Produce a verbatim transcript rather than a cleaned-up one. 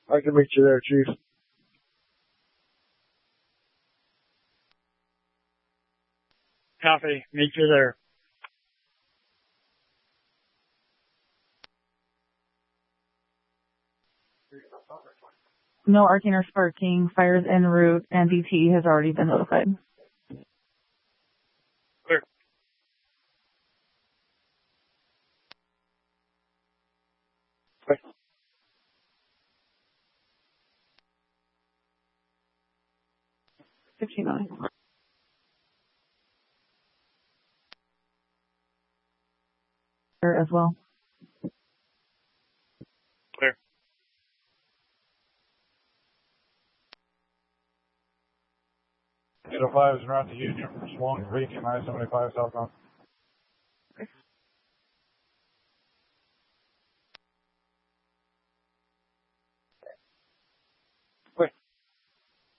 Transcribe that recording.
I can meet you there, Chief. Copy. Meet you there. No arcing or sparking. Fires en route, and D T E has already been notified. Clear. Okay. fifty-nine. As well. Clear. eight oh five is en route to Union. Swan, Reach, nine seventy-five southbound.